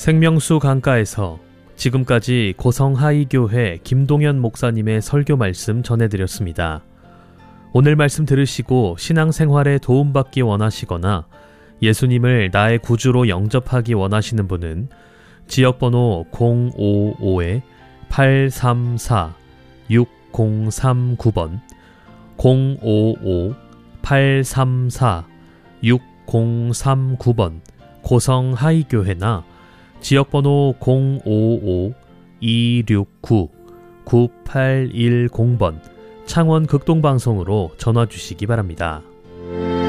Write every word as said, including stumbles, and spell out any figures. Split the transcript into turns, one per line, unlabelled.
생명수 강가에서 지금까지 고성하이교회 김동현 목사님의 설교 말씀 전해드렸습니다. 오늘 말씀 들으시고 신앙생활에 도움받기 원하시거나 예수님을 나의 구주로 영접하기 원하시는 분은 지역번호 공오오 팔삼사 육공삼구 번 공오오 팔삼사 육공삼구 번 고성하이교회나 지역번호 공오오 이육구 구팔일공 번 창원 극동방송으로 전화주시기 바랍니다.